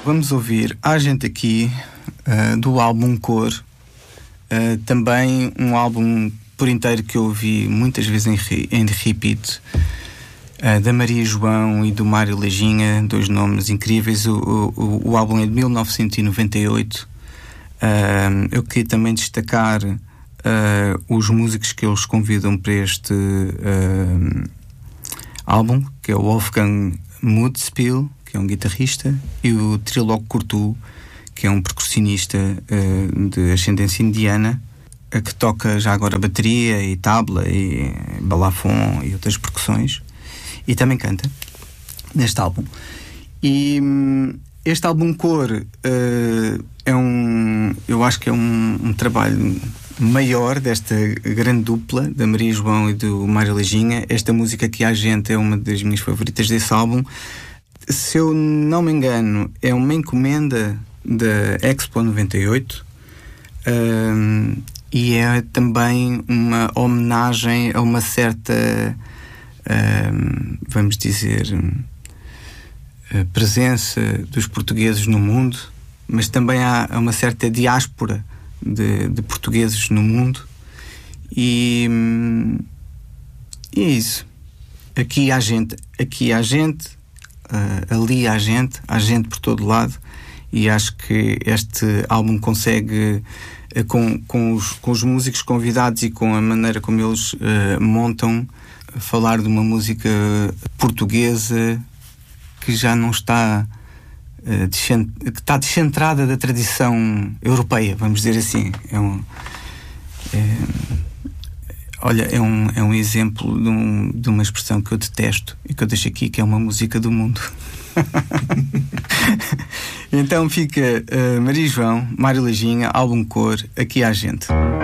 Vamos ouvir A Gente Aqui, do álbum Cor, também um álbum por inteiro que eu ouvi muitas vezes em repeat, da Maria João e do Mário Lajinha, dois nomes incríveis. O álbum é de 1998. Eu queria também destacar os músicos que eles convidam para este álbum, que é o Wolfgang Mudspiel, que é um guitarrista, e o Trilog Curtu, que é um percussionista de ascendência indiana, que toca já agora bateria e tabla e balafon e outras percussões, e também canta neste álbum. E este álbum Cor eu acho que é um trabalho maior desta grande dupla da Maria João e do Mário Lajinha. Esta música Aqui Há Gente é uma das minhas favoritas desse álbum. Se eu não me engano, é uma encomenda da Expo 98, e é também uma homenagem a uma certa, vamos dizer, presença dos portugueses no mundo, mas também há uma certa diáspora de portugueses no mundo, e é isso. Aqui há gente, ali há gente por todo lado, e acho que este álbum consegue, com os músicos convidados e com a maneira como eles montam, falar de uma música portuguesa que já não está que está descentrada da tradição europeia, vamos dizer assim. É um exemplo de uma expressão que eu detesto e que eu deixo aqui, que é uma música do mundo. Então fica Maria João, Mário Lajinha, álbum Cor, Aqui Há Gente.